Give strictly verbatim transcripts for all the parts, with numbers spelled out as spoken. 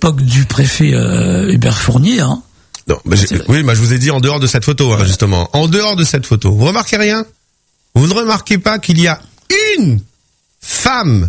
l'époque du préfet euh, Hubert Fournier. Hein. Non, bah oui, bah je vous ai dit en dehors de cette photo, hein, justement. En dehors de cette photo. Vous remarquez rien? Vous ne remarquez pas qu'il y a une femme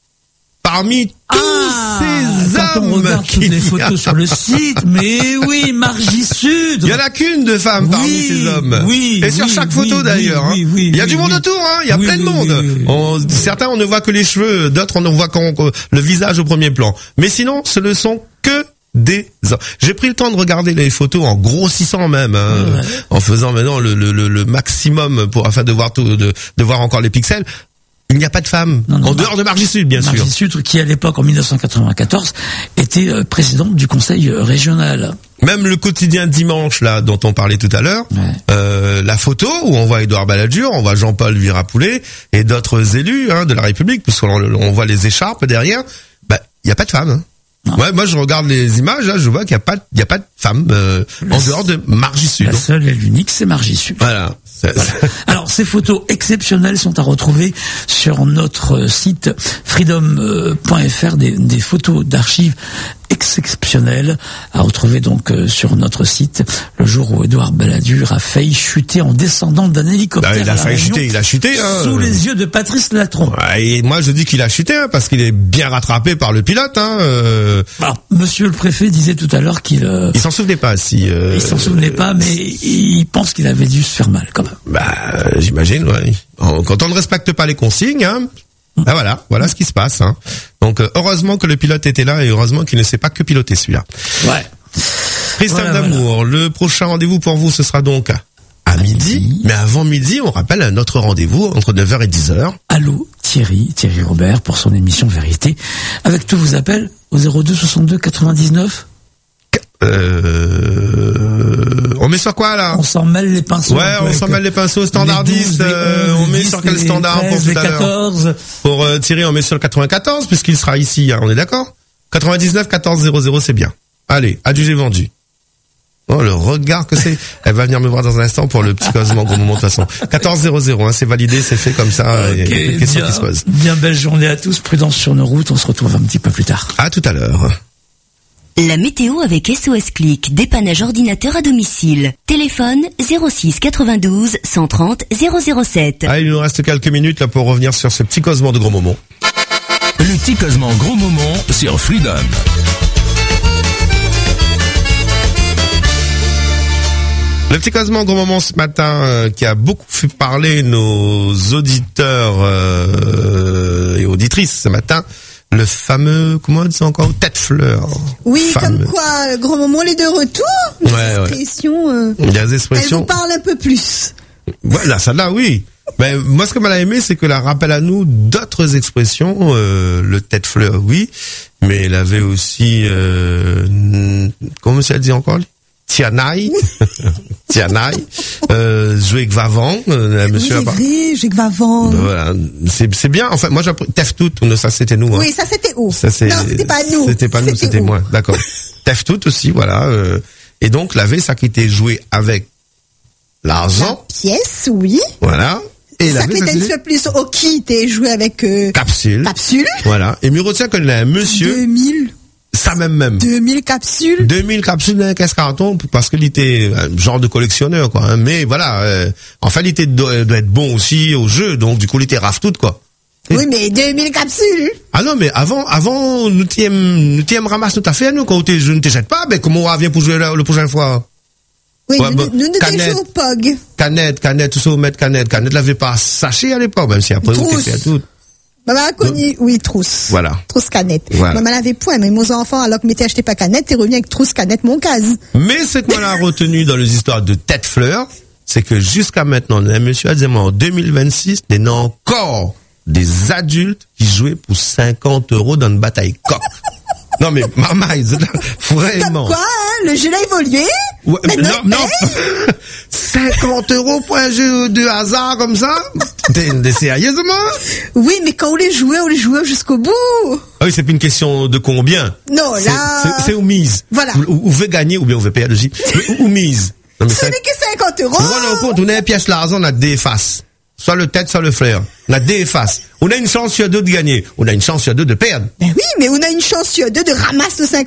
parmi tous ah, ces quand hommes on regarde qui toutes les photos sur le site, mais oui, Margie Sud. Il y en a qu'une de femme oui, parmi ces hommes. Oui, et sur oui, chaque photo oui, d'ailleurs. Oui, hein. oui, il y a oui, du monde oui. autour, hein. Il y a oui, plein de oui, monde. Oui, oui, on, certains on ne voit que les cheveux, d'autres on ne voit que le visage au premier plan. Mais sinon, ce ne sont que des hommes. J'ai pris le temps de regarder les photos en grossissant même, hein, ouais. en faisant maintenant le, le, le, le maximum pour afin de voir tout, de, de voir encore les pixels. Il n'y a pas de femme, non, non, en dehors de Margie Sud, bien Margie sûr. Margie Sud, qui à l'époque, en mille neuf cent quatre-vingt-quatorze, était euh, présidente du conseil euh, régional. Même le quotidien Dimanche, là, dont on parlait tout à l'heure, ouais. euh, la photo où on voit Édouard Balladur, on voit Jean-Paul Virapoulet et d'autres élus hein, de la République, puisqu'on on voit les écharpes derrière, bah, il n'y a pas de femme. Hein. Ouais, moi je regarde les images, là, je vois qu'il n'y a pas, il y a pas de femme euh, en dehors de Margie Sud. La seule et l'unique, c'est Margie Sud. Voilà. Voilà. Alors ces photos exceptionnelles sont à retrouver sur notre site freedom point f r, des, des photos d'archives exceptionnelles à retrouver donc euh, sur notre site le jour où Édouard Balladur a failli chuter en descendant d'un hélicoptère. Bah, il a failli chuter, il a chuté hein. Sous les yeux de Patrice Latron. Ouais, et moi je dis qu'il a chuté hein, parce qu'il est bien rattrapé par le pilote. Hein, euh... Alors, Monsieur le préfet disait tout à l'heure qu'il euh... il s'en souvenait pas si. Euh... Il s'en souvenait pas, mais il pense qu'il avait dû se faire mal quand même. Bah, euh, j'imagine. Ouais. Quand on ne respecte pas les consignes. Hein, Ben voilà, voilà ce qui se passe. Hein. Donc euh, heureusement que le pilote était là et heureusement qu'il ne sait pas que piloter celui-là. Ouais. Christophe voilà, D'Amour, voilà. Le prochain rendez-vous pour vous, ce sera donc à, à midi. midi. Mais avant midi, on rappelle notre rendez-vous entre neuf heures et dix heures. Allô Thierry, Thierry Robert pour son émission Vérité. Avec tous vos appels au zéro deux soixante-deux quatre-vingt-dix-neuf. Euh, on met sur quoi là? On s'en mêle les pinceaux. Ouais, on s'en mêle les pinceaux standardistes. Euh, on met dix, sur quel les standard treize, pour tout à l'heure? Pour euh, Thierry, on met sur le quatre-vingt-quatorze puisqu'il sera ici. Hein, on est d'accord? quatre-vingt-dix-neuf quatorze zéro zéro, c'est bien. Allez, adjugé vendu. Oh, le regard que c'est. Elle va venir me voir dans un instant pour le petit causement gros moment de toute façon. quatorze zéro zéro, hein, c'est validé, c'est fait comme ça. Okay, il y a une question bien, qui se pose. Bien belle journée à tous. Prudence sur nos routes. On se retrouve un petit peu plus tard. À tout à l'heure. La météo avec S O S Click, dépannage ordinateur à domicile. Téléphone zéro six quatre-vingt-douze cent trente zéro zéro sept. Ah, il nous reste quelques minutes là pour revenir sur ce petit causement de gros moment. Le petit causement gros moment sur Freedom. Le petit causement gros moment ce matin euh, qui a beaucoup fait parler nos auditeurs euh, et auditrices ce matin. Le fameux, comment on dit ça encore, tête fleur. Oui, fameux. Comme quoi, gros moment, les deux retours. Les ouais, expressions, ouais. Euh, Il y a des expressions. Elles vous parlent un peu plus. Voilà, ça là, oui. Mais moi, ce que m'a aimé, c'est que la rappelle à nous d'autres expressions. Euh, le tête fleur, oui, mais elle avait aussi, euh, comment ça dit encore? Tianaï, Tianaï, euh, jouer avec Vavant, euh, monsieur. Oui, c'est vrai, jouer avec Vavant. Voilà, c'est c'est bien. Enfin, moi j'ai appris Tef tout, non, ça c'était nous. Hein. Oui, ça c'était où? Ça c'est. Non, c'était pas nous. C'était pas nous, c'était moi. D'accord. Tef tout aussi, voilà. Euh, et donc l'avait ça qui était joué avec l'argent. La pièce, oui. Voilà. Et ça qui était un peu plus au qui était joué avec euh, capsule. Capsule. Voilà. Et Murotien connaît un monsieur. deux mille. Ça même même. deux mille capsules. deux mille capsules d'un casse-carton parce qu'il était un genre de collectionneur quoi. Hein. Mais voilà, euh, enfin il était doit, doit être bon aussi au jeu, donc du coup il était raf tout quoi. Et... Oui mais deux mille capsules. Ah non mais avant avant nous t'aime nous t'aime ramasse tout à fait nous quand je ne te jette pas, ben comment on vient pour jouer la, la prochaine fois. Oui, ouais, nous, bah, nous nous étions au P O G. Canette, canette, tout ça, mettre canette, canette l'avait pas sachet à l'époque même si après vous étiez à tout. Maman a connu, oui, trousse. Voilà. Trousse canette. Voilà. Maman l'avait point, mais mes enfants, alors que m'étais acheté pas canette, t'es revenu avec trousse canette mon case. Mais ce que moi a retenu dans les histoires de tête fleur, c'est que jusqu'à maintenant, un monsieur a dit moi en deux mille vingt-six, il y a encore des adultes qui jouaient pour cinquante euros dans une bataille coq. Non mais maman, vraiment. Comme quoi, hein, le jeu a évolué. Ouais, non, non. cinquante euros pour un jeu de hasard comme ça? T'es sérieusement? Oui, mais quand on les jouait, on les jouait jusqu'au bout. Ah oui, c'est plus une question de combien. Non, là. C'est aux mises. Voilà. Ou, ou veut gagner, ou bien on veut payer dessus. Ou, ou mise. Non, mais ce n'est que cinquante euros. Voilà, au compte, on a une pièce l'argent, on a des faces. Soit le tête, soit le flair. On a des faces. On a une chance sur deux de gagner. On a une chance sur deux de perdre. Ben oui, mais on a une chance sur deux de ramasser le